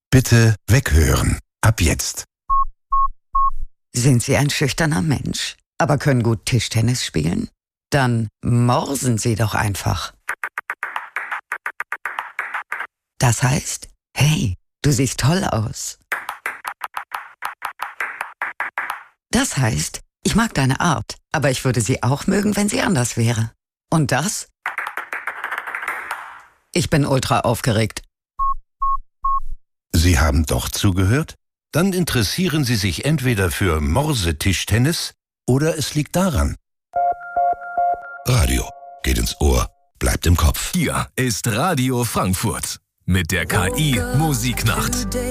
Bitte weghören. Ab jetzt. Sind Sie ein schüchterner Mensch, aber können gut Tischtennis spielen? Dann morsen Sie doch einfach. Das heißt, hey, du siehst toll aus. Das heißt, ich mag deine Art, aber ich würde sie auch mögen, wenn sie anders wäre. Und das? Ich bin ultra aufgeregt. Sie haben doch zugehört? Dann interessieren Sie sich entweder für Morsetischtennis oder es liegt daran. Radio geht ins Ohr, bleibt im Kopf. Hier ist Radio Frankfurt mit der KI Musiknacht.